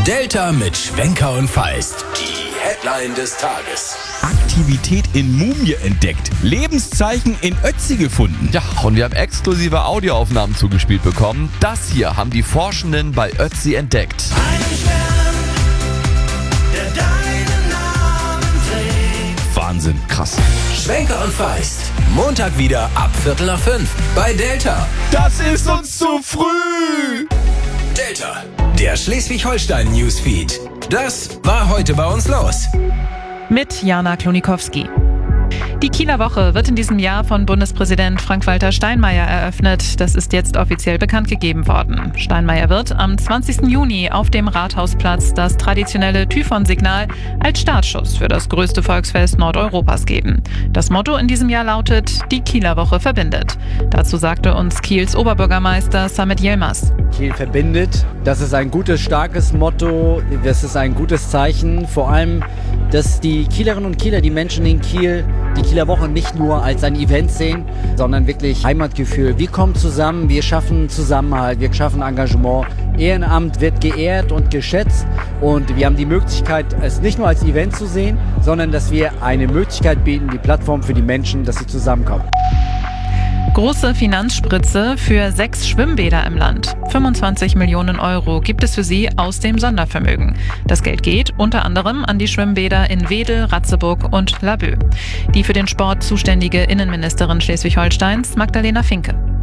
Delta mit Schwenker und Feist. Die Headline des Tages. Aktivität in Mumie entdeckt. Lebenszeichen in Ötzi gefunden. Ja, und wir haben exklusive Audioaufnahmen zugespielt bekommen. Das hier haben die Forschenden bei Ötzi entdeckt. Einen Stern, der deinen Namen trägt. Wahnsinn, krass. Schwenker und Feist. Montag wieder ab 4:45 bei Delta. Das ist uns zu früh. Delta, der Schleswig-Holstein-Newsfeed. Das war heute bei uns los. Mit Jana Klonikowski. Die Kieler Woche wird in diesem Jahr von Bundespräsident Frank-Walter Steinmeier eröffnet. Das ist jetzt offiziell bekannt gegeben worden. Steinmeier wird am 20. Juni auf dem Rathausplatz das traditionelle Typhon-Signal als Startschuss für das größte Volksfest Nordeuropas geben. Das Motto in diesem Jahr lautet: Die Kieler Woche verbindet. Dazu sagte uns Kiels Oberbürgermeister Samet Yilmaz. Kiel verbindet. Das ist ein gutes, starkes Motto. Das ist ein gutes Zeichen. Vor allem, dass die Kielerinnen und Kieler, die Menschen in Kiel, die Kieler Woche nicht nur als ein Event sehen, sondern wirklich Heimatgefühl. Wir kommen zusammen, wir schaffen Zusammenhalt, wir schaffen Engagement. Ehrenamt wird geehrt und geschätzt und wir haben die Möglichkeit, es nicht nur als Event zu sehen, sondern dass wir eine Möglichkeit bieten, die Plattform für die Menschen, dass sie zusammenkommen. Große Finanzspritze für 6 Schwimmbäder im Land. 25 Millionen Euro gibt es für sie aus dem Sondervermögen. Das Geld geht unter anderem an die Schwimmbäder in Wedel, Ratzeburg und Laboe. Die für den Sport zuständige Innenministerin Schleswig-Holsteins, Magdalena Finke.